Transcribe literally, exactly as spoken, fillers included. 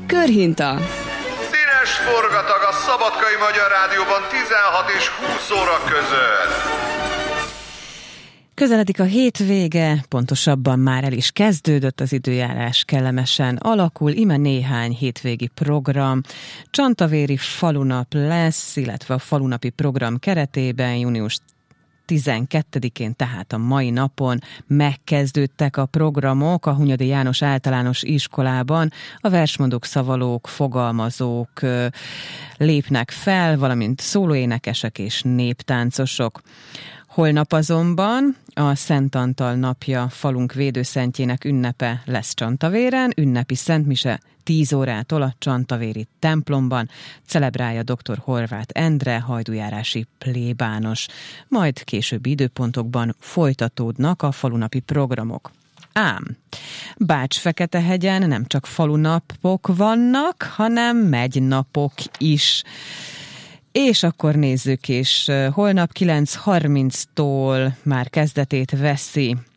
Körhinta. Színes forgatag a Szabadkai Magyar Rádióban tizenhat és húsz óra között. Közeledik a hétvége, pontosabban már el is kezdődött, az időjárás kellemesen alakul, ime néhány hétvégi program. Csantavéri falunap lesz, illetve a falunapi program keretében június tizenkettedikén, tehát a mai napon megkezdődtek a programok a Hunyadi János Általános Iskolában. A versmondók, szavalók, fogalmazók lépnek fel, valamint szólóénekesek és néptáncosok. Holnap azonban a Szent Antal napja, falunk védőszentjének ünnepe lesz Csantavéren, ünnepi szentmise tíz órától a csantavéri templomban, celebrálja dr. Horváth Endre, hajdújárási plébános. Majd későbbi időpontokban folytatódnak a falunapi programok. Ám Bács-Feketehegyen nem csak falunapok vannak, hanem megynapok is. És akkor nézzük is, holnap kilenc harminctól már kezdetét veszi